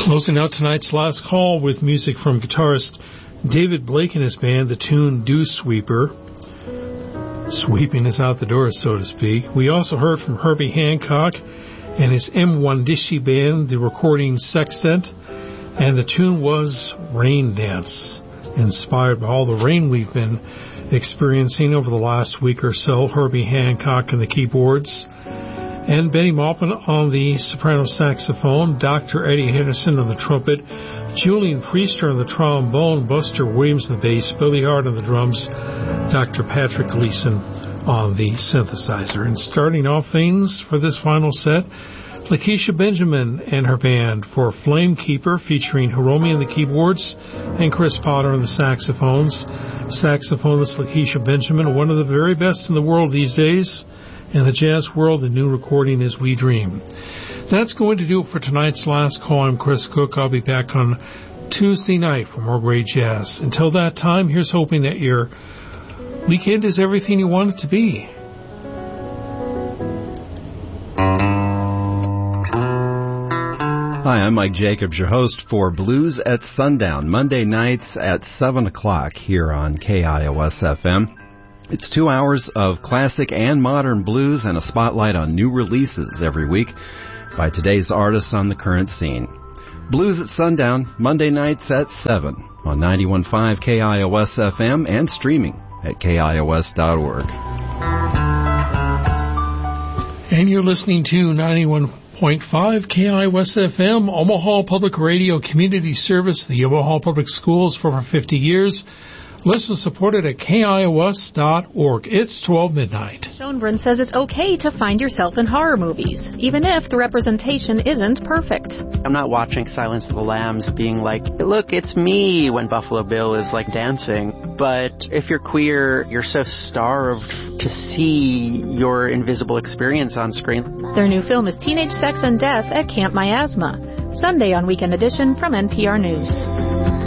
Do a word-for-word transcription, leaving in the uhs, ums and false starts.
Closing out tonight's last call with music from guitarist David Blake and his band, the tune Dew Sweeper. Sweeping us out the door, so to speak. We also heard from Herbie Hancock and his M. Wandishi band, the recording Sextant, and the tune was Rain Dance, inspired by all the rain we've been experiencing over the last week or so. Herbie Hancock on the keyboards, and Benny Maupin on the soprano saxophone, Doctor Eddie Henderson on the trumpet, Julian Priester on the trombone, Buster Williams on the bass, Billy Hart on the drums, Doctor Patrick Gleason on the synthesizer. And starting off things for this final set, Lakeisha Benjamin and her band for Flamekeeper, featuring Hiromi on the keyboards and Chris Potter on the saxophones. Saxophonist Lakeisha Benjamin, one of the very best in the world these days. In the jazz world, the new recording is We Dream. That's going to do it for tonight's last call. I'm Chris Cook. I'll be back on Tuesday night for more great jazz. Until that time, here's hoping that your weekend is everything you want it to be. Hi, I'm Mike Jacobs, your host for Blues at Sundown, Monday nights at seven o'clock here on K I O S F M. It's two hours of classic and modern blues and a spotlight on new releases every week by today's artists on the current scene. Blues at Sundown, Monday nights at seven on ninety-one point five K I O S F M and streaming at K I O S dot org. And you're listening to ninety-one point five K I O S F M, Omaha Public Radio Community Service, the Omaha Public Schools for over fifty years. Listen supported at K I O S dot org. It's twelve midnight. Schoenbrunn says it's okay to find yourself in horror movies, even if the representation isn't perfect. I'm not watching Silence of the Lambs being like, look, it's me, when Buffalo Bill is like dancing. But if you're queer, you're so starved to see your invisible experience on screen. Their new film is Teenage Sex and Death at Camp Miasma, Sunday on Weekend Edition from N P R News.